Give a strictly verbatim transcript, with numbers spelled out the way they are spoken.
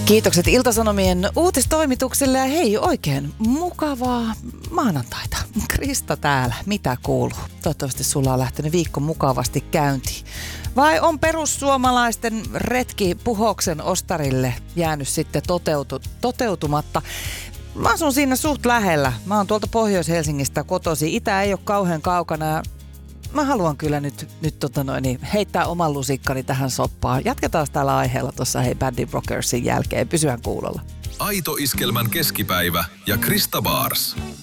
Kiitokset Ilta-Sanomien uutistoimitukselle ja hei, oikein mukavaa maanantaita. Krista täällä, mitä kuuluu? Toivottavasti sulla on lähtenyt viikko mukavasti käyntiin. Vai on perussuomalaisten retki Puhoksen ostarille jäänyt sitten toteutu, toteutumatta? Mä asun siinä suht lähellä. Mä oon tuolta Pohjois-Helsingistä kotosi. Itä ei ole kauhean kaukana. Mä haluan kyllä nyt, nyt tota noin, niin heittää oman lusikkani tähän soppaan. Jatketaan tällä aiheella tuossa hei Bandit Rockersin jälkeen. Pysyhän kuulolla. Aito Iskelmän keskipäivä ja Krista Bars.